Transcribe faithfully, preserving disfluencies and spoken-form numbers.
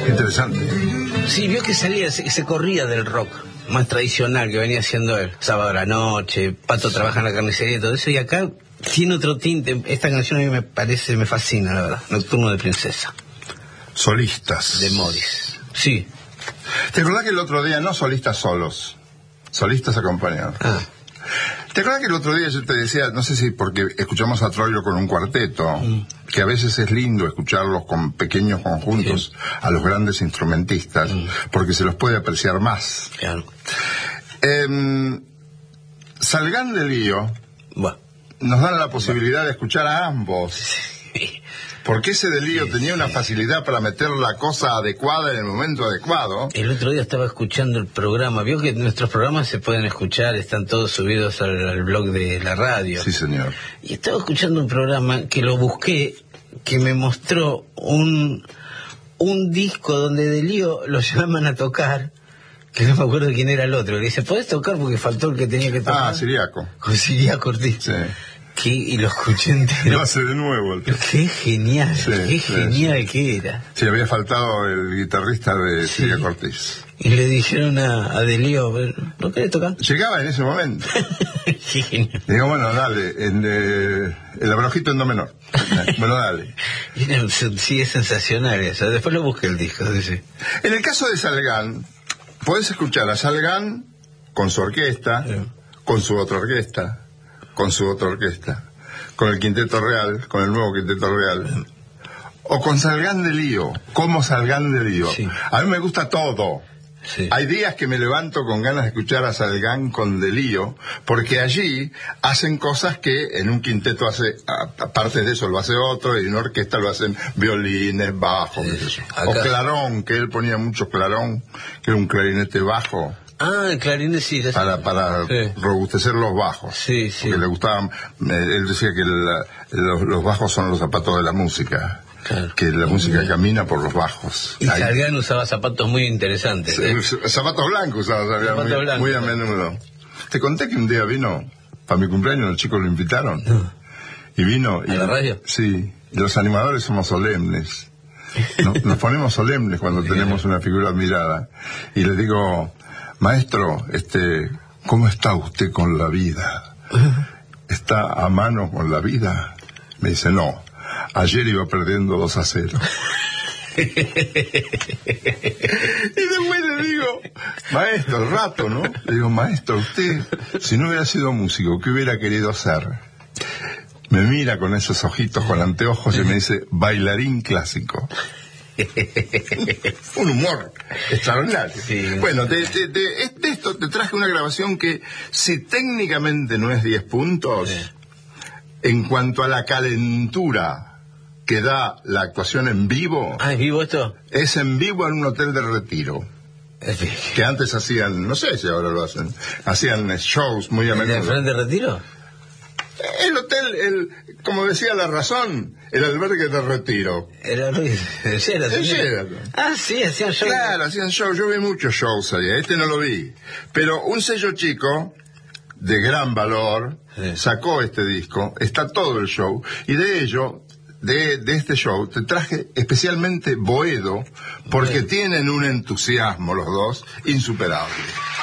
Interesante. Sí, vio que salía, se, se corría del rock más tradicional que venía haciendo él. Sábado a la noche, Pato trabaja en la carnicería y todo eso, y acá tiene otro tinte. Esta canción a mí me parece, me fascina, la verdad. Nocturno de Princesa. Solistas. De Morris. Sí. ¿Te acordás que el otro día, no solistas solos, solistas acompañados? Ah. ¿Te acuerdas que el otro día yo te decía, no sé si porque escuchamos a Troilo con un cuarteto, mm. que a veces es lindo escucharlos con pequeños conjuntos, sí, a los grandes instrumentistas, mm. porque se los puede apreciar más? Claro. Eh, Salgán de Lío, bueno, nos dan la posibilidad bueno. de escuchar a ambos. Sí. Porque ese delío sí, tenía una sí. facilidad para meter la cosa adecuada en el momento adecuado. El otro día estaba escuchando el programa. Vio que nuestros programas se pueden escuchar, están todos subidos al, al blog de la radio. Sí, señor. Y estaba escuchando un programa que lo busqué, que me mostró un, un disco donde delío lo llaman a tocar, que no me acuerdo quién era el otro. Le dice, ¿podés tocar? Porque faltó el que tenía que tocar. Ah, Siriaco. Con Siriaco Ortiz. Sí. ¿Qué? Y lo escuché entero. Lo hace de nuevo. Qué genial, sí, qué sí, genial sí. que era. Sí, había faltado el guitarrista de sí. Siriaco Ortiz. Y le dijeron a, a Delío, ¿no querés tocar? Llegaba en ese momento. Qué genial. Digo, bueno, dale, en, eh, el abrojito en do menor. Bueno, dale. Sí, es sensacional eso. Después lo busqué el disco. Sí. En el caso de Salgán, podés escuchar a Salgán con su orquesta, sí. con su otra orquesta, con su otra orquesta, con el Quinteto Real, con el nuevo Quinteto Real, o con Salgán de Lío, como Salgán de Lío. Sí. A mí me gusta todo. Sí. Hay días que me levanto con ganas de escuchar a Salgán con De Lío, porque allí hacen cosas que en un quinteto hace, aparte de eso lo hace otro, y en una orquesta lo hacen violines, bajos, sí. o clarón, que él ponía mucho clarón, que era un clarinete bajo. Ah, el clarinete sí. Para, para sí. robustecer los bajos. Sí, sí. Porque le gustaban, él decía que la, los, los bajos son los zapatos de la música. Claro. Que la música mm. camina por los bajos. Y Salgán usaba zapatos muy interesantes. ¿eh? Zapatos blancos usaba Salgán, muy, blanco, muy a menudo. Te conté que un día vino, para mi cumpleaños los chicos lo invitaron. No. Y vino. ¿A y, la radio? Sí. Y los animadores somos solemnes. No, nos ponemos solemnes cuando tenemos una figura admirada. Y le digo, maestro, este, ¿cómo está usted con la vida? ¿Está a mano con la vida? Me dice, no. Ayer iba perdiendo dos a cero. Y después le digo, maestro, el rato, ¿no? Le digo, maestro, usted, si no hubiera sido músico, ¿qué hubiera querido hacer? Me mira con esos ojitos, con anteojos, y me dice, bailarín clásico. Un humor extraordinario. Sí. Bueno, de, de, de, de esto te traje una grabación que, si técnicamente no es diez puntos, sí. en cuanto a la calentura que da la actuación en vivo. Ah, ¿es vivo esto? Es en vivo en un hotel de retiro. Sí. Que antes hacían, no sé si ahora lo hacen, hacían shows muy a menudo. ¿El de retiro? El hotel, el, como decía La Razón, el albergue de retiro. Era el Sheraton. El Sheraton. Ah, sí, hacían shows. Claro, hacían shows. Yo vi muchos shows allá. Este no lo vi. Pero un sello chico, de gran valor, sí. sacó este disco. Está todo el show. Y de ello, de, de este show, te traje especialmente Boedo, porque sí. tienen un entusiasmo los dos insuperable.